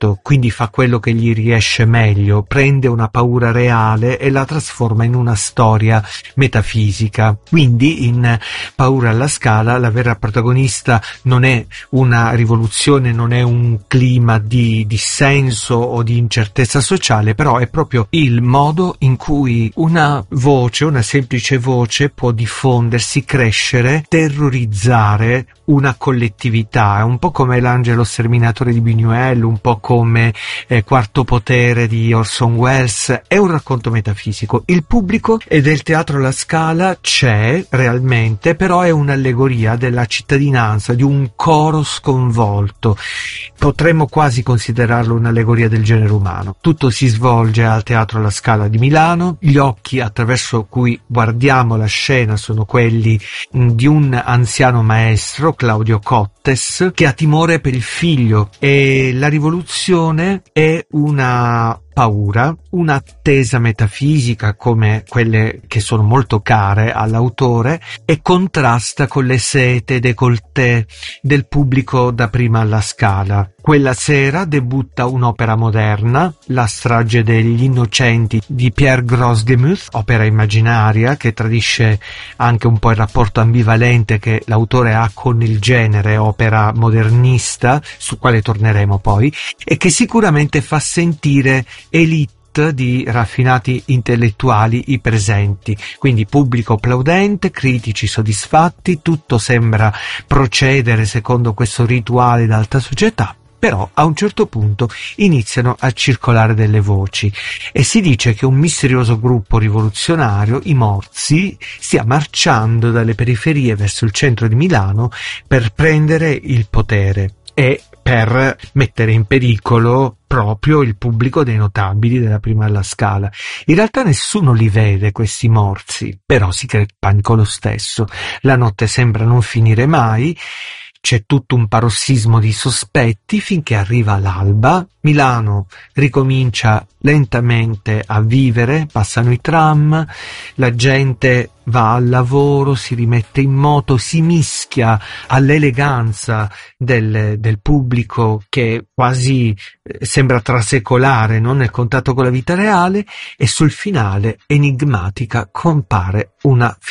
soggetto, quindi fa quello che gli riesce meglio, prende una paura reale e la trasforma in una storia metafisica. Quindi in Paura alla Scala la vera protagonista non è una rivoluzione, non è un clima di dissenso o di incertezza sociale, però è proprio il modo in cui una voce, una semplice voce, può diffondersi, crescere, terrorizzare una collettività. È un po' come L'angelo sterminatore di Buñuel, un po' come Quarto potere di Orson Welles. È un racconto metafisico. Il pubblico e del teatro alla Scala c'è realmente, però è un'allegoria della cittadinanza, di un coro sconvolto. Potremmo quasi considerarlo un'allegoria del genere umano. Tutto si svolge al Teatro alla Scala di Milano. Gli occhi attraverso cui guardiamo la scena sono quelli di un anziano maestro, Claudio Cottes, che ha timore per il figlio, e la rivoluzione è una paura, un'attesa metafisica come quelle che sono molto care all'autore, e contrasta con le sete décolleté del pubblico da prima alla Scala. Quella sera debutta un'opera moderna, La strage degli innocenti di Pierre Grosgemuth, opera immaginaria che tradisce anche un po' il rapporto ambivalente che l'autore ha con il genere, opera modernista, su quale torneremo poi, e che sicuramente fa sentire elite di raffinati intellettuali i presenti, quindi pubblico applaudente, critici soddisfatti, tutto sembra procedere secondo questo rituale d'alta società. Però a un certo punto iniziano a circolare delle voci e si dice che un misterioso gruppo rivoluzionario, i Morsi, stia marciando dalle periferie verso il centro di Milano per prendere il potere e per mettere in pericolo proprio il pubblico dei notabili della prima alla Scala. In realtà nessuno li vede questi Morsi, però si crea panico lo stesso. La notte sembra non finire mai. C'è tutto un parossismo di sospetti finché arriva l'alba. Milano ricomincia lentamente a vivere, passano i tram, la gente va al lavoro, si rimette in moto, si mischia all'eleganza del pubblico che quasi sembra trasecolare, no? Nel contatto con la vita reale, e sul finale enigmatica compare una